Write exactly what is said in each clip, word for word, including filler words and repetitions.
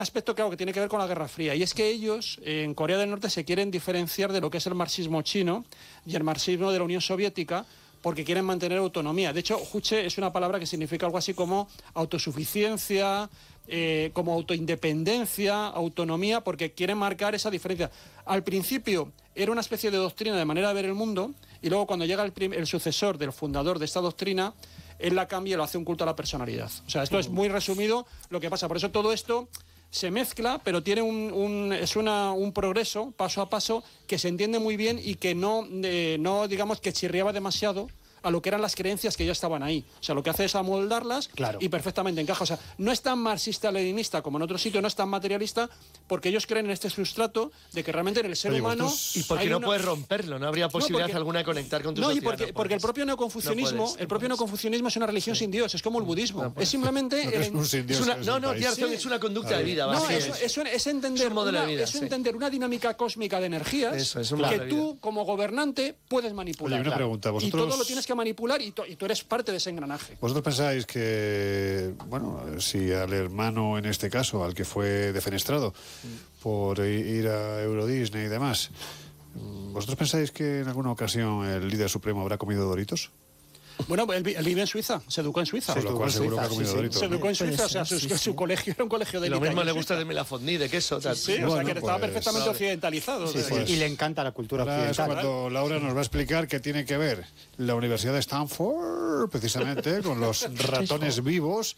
aspecto, claro, que tiene que ver con la Guerra Fría, y es que ellos en Corea del Norte se quieren diferenciar de lo que es el marxismo chino y el marxismo de la Unión Soviética, porque quieren mantener autonomía. De hecho, Juche es una palabra que significa algo así como autosuficiencia, eh, como autoindependencia, autonomía, porque quieren marcar esa diferencia. Al principio era una especie de doctrina de manera de ver el mundo, y luego cuando llega el, el sucesor del fundador de esta doctrina, él la cambia y lo hace un culto a la personalidad. O sea, esto es muy resumido lo que pasa. Por eso todo esto se mezcla, pero tiene un, un, es una, un progreso paso a paso que se entiende muy bien y que no, eh, no digamos que chirriaba demasiado a lo que eran las creencias que ya estaban ahí. O sea, lo que hace es amoldarlas, claro, y perfectamente encaja. O sea, no es tan marxista-leninista como en otro sitio, no es tan materialista, porque ellos creen en este sustrato de que realmente en el ser Oye, humano... Vosotros... Y porque no una... puedes romperlo, no habría posibilidad no, porque... alguna de conectar con tu No, sociedad. y porque, no porque el propio neoconfucianismo, no el propio neoconfucianismo es una religión sí. sin Dios, es como el budismo. No, es simplemente... No, el... es un sin Dios, es una... no, no, tienes razón, es una conducta de vida. No, es, es, un, es, entender, es, un una, de vida, es sí. entender una dinámica cósmica de energías Eso, es un que tú, como gobernante, puedes manipular. Oye, una pregunta, ¿vosotros... Y todo lo tienes que manipular y, to y tú eres parte de ese engranaje. ¿Vosotros pensáis que, bueno, si al hermano, en este caso, al que fue defenestrado mm. por ir a Euro Disney y demás, ¿vosotros pensáis que en alguna ocasión el líder supremo habrá comido Doritos? Bueno, él, él vive en Suiza, se educó en Suiza. Por lo cual seguro que ha comido sí, Doritos. Se educó en Suiza, o sea, su, sí, su sí. colegio era un colegio de élite. Lo mismo le gusta de la fondue, de queso. Tal. Sí, sí, bueno, o sea, que pues, estaba perfectamente vale. occidentalizado. Sí, sí, y le encanta la cultura Ahora occidental. es cuando Laura nos va a explicar qué tiene que ver la Universidad de Stanford, precisamente, con los ratones vivos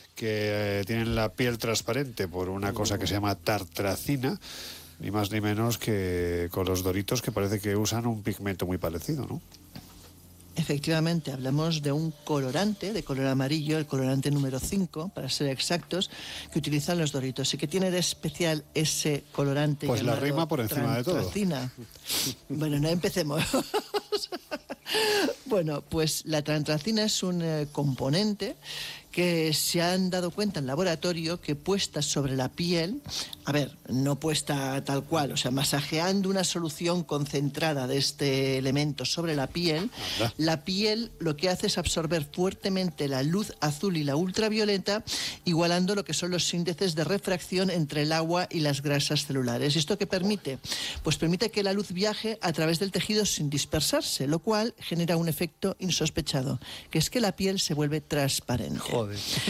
que eh, tienen la piel transparente por una cosa que se llama tartracina, ni más ni menos que con los Doritos, que parece que usan un pigmento muy parecido, ¿no? Efectivamente, hablamos de un colorante, de color amarillo, el colorante número cinco, para ser exactos, que utilizan los Doritos. ¿Y qué tiene de especial ese colorante? Pues la rima por encima de todo. Bueno, no empecemos. Bueno, pues la trantracina es un eh, componente que se han dado cuenta en laboratorio que puesta sobre la piel, a ver, no puesta tal cual, o sea, masajeando una solución concentrada de este elemento sobre la piel, Anda. la piel lo que hace es absorber fuertemente la luz azul y la ultravioleta, igualando lo que son los índices de refracción entre el agua y las grasas celulares. ¿Esto qué permite? Pues permite que la luz viaje a través del tejido sin dispersarse, lo cual genera un efecto insospechado, que es que la piel se vuelve transparente. Joder.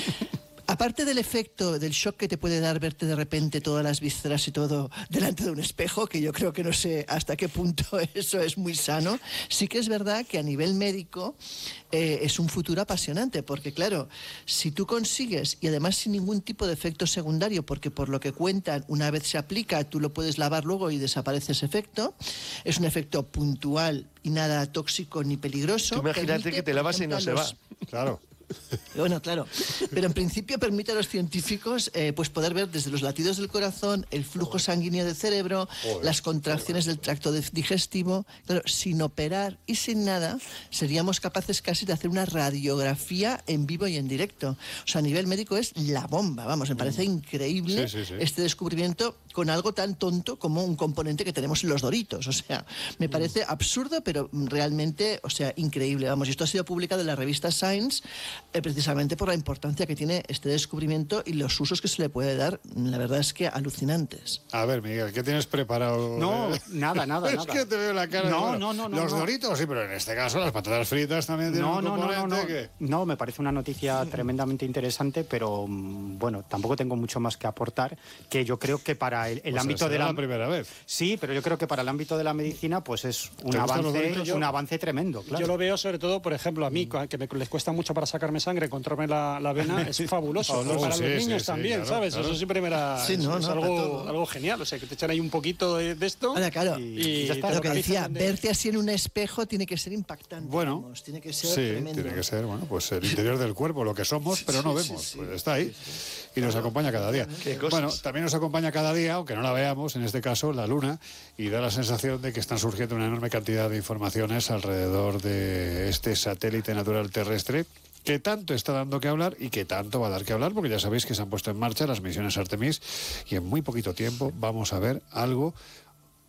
Aparte del efecto, del shock que te puede dar verte de repente todas las vísceras y todo delante de un espejo, que yo creo que no sé hasta qué punto eso es muy sano, sí que es verdad que a nivel médico eh, es un futuro apasionante, porque claro, si tú consigues, y además sin ningún tipo de efecto secundario, porque por lo que cuentan, una vez se aplica, tú lo puedes lavar luego y desaparece ese efecto, es un efecto puntual y nada tóxico ni peligroso. Tú imagínate permite, que te lavas ejemplo, y no los... se va. Claro. Bueno, claro, pero en principio permite a los científicos eh, pues poder ver desde los latidos del corazón, el flujo sanguíneo del cerebro, Joder. las contracciones Joder. del tracto digestivo. Claro, sin operar y sin nada, seríamos capaces casi de hacer una radiografía en vivo y en directo. O sea, a nivel médico es la bomba, vamos, me parece increíble sí, sí, sí. este descubrimiento con algo tan tonto como un componente que tenemos en los Doritos. O sea, me parece absurdo, pero realmente, o sea, increíble. Vamos, y esto ha sido publicado en la revista Science, eh, precisamente por la importancia que tiene este descubrimiento y los usos que se le puede dar, la verdad es que alucinantes. A ver, Miguel, ¿qué tienes preparado? No, nada, nada, es nada. que te veo la cara. No, de, bueno, no, no, no. Los no. Doritos, sí, pero en este caso las patatas fritas también tienen no, un no, componente no, no, no. que... No, me parece una noticia tremendamente interesante, pero bueno, tampoco tengo mucho más que aportar, que yo creo que para el, el o ámbito sea, de la... la primera vez. Sí, pero yo creo que para el ámbito de la medicina, pues es un avance, yo, un avance tremendo, claro. Yo lo veo sobre todo, por ejemplo, a mí, que me, les cuesta mucho para sacarme sangre, encontrarme la, la vena, es fabuloso. Oh, para sí, los niños sí, también, sí, claro, ¿sabes? Claro. Eso siempre me era sí, no, es, no, algo, algo genial, o sea, que te echan ahí un poquito de, de esto. Ahora, claro, y, y ya está. Lo que decía, de... verte así en un espejo tiene que ser impactante. Bueno, vamos, tiene que ser sí, tremendo. tiene que ser, bueno, pues el interior del cuerpo, lo que somos, pero no vemos, sí, sí, pues está ahí y nos acompaña cada día. Bueno, también nos acompaña cada día, aunque no la veamos, en este caso, la Luna, y da la sensación de que están surgiendo una enorme cantidad de informaciones alrededor de este satélite natural terrestre que tanto está dando que hablar y que tanto va a dar que hablar, porque ya sabéis que se han puesto en marcha las misiones Artemis y en muy poquito tiempo vamos a ver algo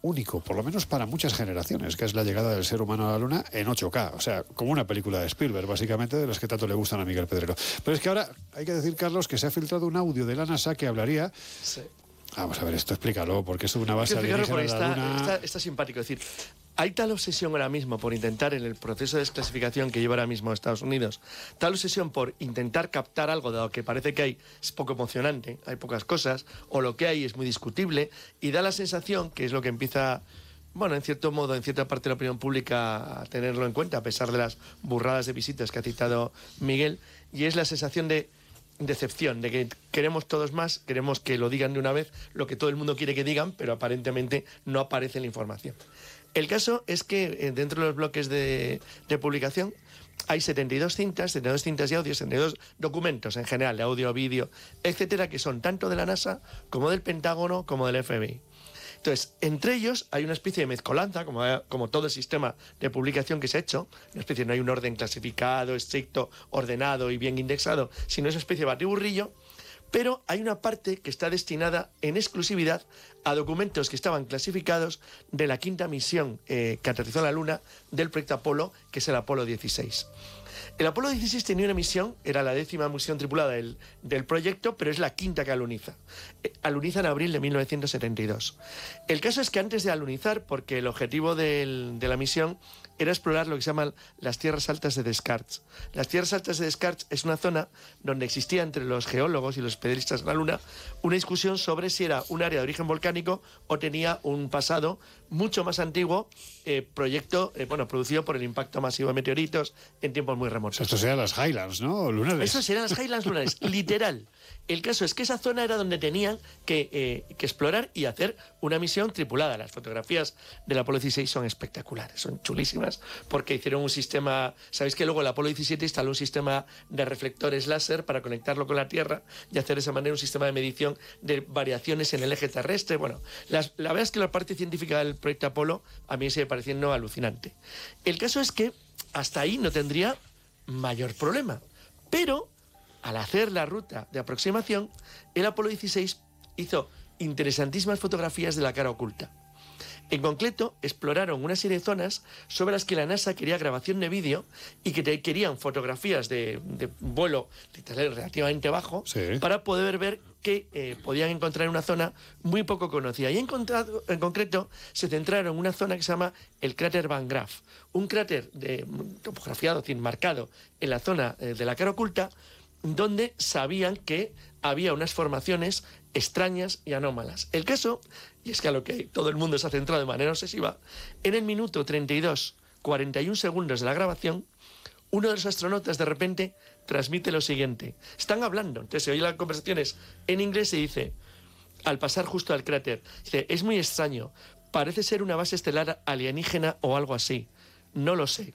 único, por lo menos para muchas generaciones, que es la llegada del ser humano a la Luna en ocho K, o sea, como una película de Spielberg, básicamente, de las que tanto le gustan a Miguel Pedrero. Pero es que ahora hay que decir, Carlos, que se ha filtrado un audio de la NASA que hablaría... Sí. Vamos a ver, esto explícalo, porque es una base alienígena de la está, Luna... Está, está simpático, es decir, hay tal obsesión ahora mismo por intentar, en el proceso de desclasificación que lleva ahora mismo Estados Unidos, tal obsesión por intentar captar algo de lo que parece que hay es poco emocionante, hay pocas cosas, o lo que hay es muy discutible, y da la sensación, que es lo que empieza... Bueno, en cierto modo, en cierta parte de la opinión pública a tenerlo en cuenta, a pesar de las burradas de visitas que ha citado Miguel, y es la sensación de decepción, de que queremos todos más, queremos que lo digan de una vez, lo que todo el mundo quiere que digan, pero aparentemente no aparece en la información. El caso es que dentro de los bloques de, de publicación hay setenta y dos cintas, setenta y dos cintas y audios, setenta y dos documentos en general, de audio, vídeo, etcétera, que son tanto de la NASA como del Pentágono como del F B I. Entonces, entre ellos hay una especie de mezcolanza, como, como todo el sistema de publicación que se ha hecho, una especie, no hay un orden clasificado, estricto, ordenado y bien indexado, sino esa especie de batiburrillo, pero hay una parte que está destinada en exclusividad a documentos que estaban clasificados de la quinta misión eh, que aterrizó a la Luna del proyecto Apolo, que es el Apolo dieciséis. El Apolo dieciséis tenía una misión, era la décima misión tripulada del, del proyecto, pero es la quinta que aluniza. Eh, aluniza en abril de mil novecientos setenta y dos. El caso es que antes de alunizar, porque el objetivo del, de la misión era explorar lo que se llaman las tierras altas de Descartes. Las tierras altas de Descartes es una zona donde existía entre los geólogos y los especialistas de la Luna una discusión sobre si era un área de origen volcánico o tenía un pasado mucho más antiguo, eh, proyecto eh, bueno, producido por el impacto masivo de meteoritos en tiempos muy remotos. Esto serían las Highlands, ¿no? Lunares. Eso serían las Highlands lunares, literal. El caso es que esa zona era donde tenían que, eh, que explorar y hacer una misión tripulada. Las fotografías del Apolo dieciséis son espectaculares, son chulísimas, porque hicieron un sistema... Sabéis que luego el Apolo diecisiete instaló un sistema de reflectores láser para conectarlo con la Tierra y hacer de esa manera un sistema de medición de variaciones en el eje terrestre. Bueno, las, la verdad es que la parte científica del proyecto Apolo a mí me sigue pareciendo alucinante. El caso es que hasta ahí no tendría mayor problema, pero al hacer la ruta de aproximación, el Apolo dieciséis hizo interesantísimas fotografías de la cara oculta. En concreto, exploraron una serie de zonas sobre las que la NASA quería grabación de vídeo y que te querían fotografías de, de vuelo relativamente bajo, sí, para poder ver que eh, podían encontrar una zona muy poco conocida. Y en, en concreto se centraron en una zona que se llama el cráter Van Graff, un cráter de, topografiado, es decir, marcado en la zona eh, de la cara oculta, donde sabían que había unas formaciones extrañas y anómalas. El caso, y es que a lo que todo el mundo se ha centrado de manera obsesiva, en el minuto treinta y dos, cuarenta y un segundos de la grabación, uno de los astronautas de repente transmite lo siguiente. Están hablando, entonces se oye las conversaciones en inglés y dice, al pasar justo al cráter, dice, es muy extraño, parece ser una base estelar alienígena o algo así, no lo sé.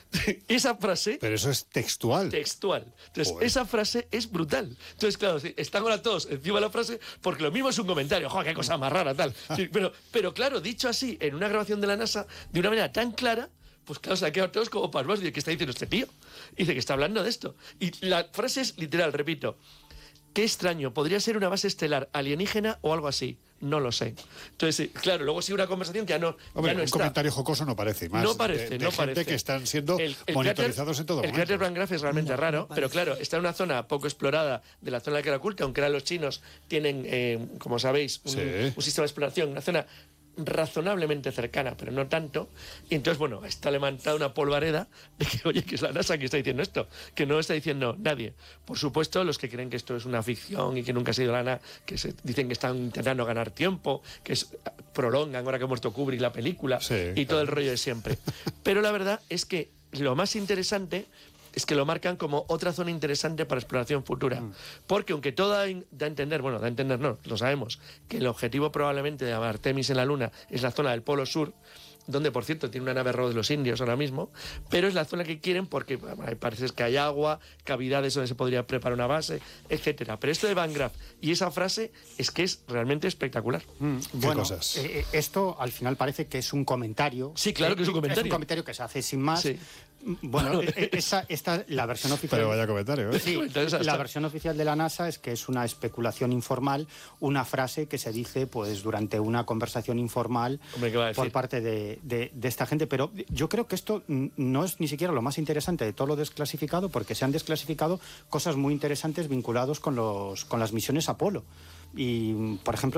Esa frase... Pero eso es textual. Textual. Entonces, Joder. esa frase es brutal. Entonces, claro, están ahora todos encima de la frase porque lo mismo es un comentario. ¡Joder, qué cosa más rara, tal! Sí, pero, pero claro, dicho así, en una grabación de la NASA, de una manera tan clara, pues claro, se han quedado todos como pasmados. ¿Qué está diciendo este tío? Dice que está hablando de esto. Y la frase es literal, repito. Qué extraño, podría ser una base estelar alienígena o algo así. No lo sé. Entonces, claro, luego sigue una conversación que ya no, Hombre, ya no un está. comentario jocoso no parece. Más no parece, de, de no gente parece. que están siendo el, el monitorizados cráter, en todo el momento. El cráter Van Graff es realmente no, raro, no pero claro, está en una zona poco explorada de la zona de la cara oculta, aunque ahora los chinos tienen, eh, como sabéis, un, sí. un sistema de exploración, una zona razonablemente cercana, pero no tanto. Y entonces, bueno, está levantada una polvareda de que, oye, que es la NASA que está diciendo esto, que no está diciendo nadie. Por supuesto, los que creen que esto es una ficción y que nunca ha sido la NASA, que se, dicen que están intentando ganar tiempo, que es, prolongan ahora que ha muerto Kubrick la película, sí, y claro, todo el rollo de siempre. Pero la verdad es que lo más interesante es que lo marcan como otra zona interesante para exploración futura. Mm. Porque aunque todo da a entender, bueno, da a entender no, lo sabemos, que el objetivo probablemente de Artemis en la Luna es la zona del Polo Sur, donde, por cierto, tiene una nave rover de los indios ahora mismo, pero es la zona que quieren porque bueno, parece que hay agua, cavidades donde se podría preparar una base, etcétera. Pero esto de Van Graff y esa frase es que es realmente espectacular. Mm, bueno, cosas? Eh, esto al final parece que es un comentario. Sí, claro que es un comentario. Es un comentario que se hace sin más, sí, Bueno, esa, esta, la versión oficial... Pero vaya comentario, ¿eh? Sí, la versión oficial de la NASA es que es una especulación informal, una frase que se dice pues durante una conversación informal Hombre, ¿qué va a decir? por parte de, de, de esta gente. Pero yo creo que esto no es ni siquiera lo más interesante de todo lo desclasificado, porque se han desclasificado cosas muy interesantes vinculadas con, los, con las misiones Apolo. Y, por ejemplo,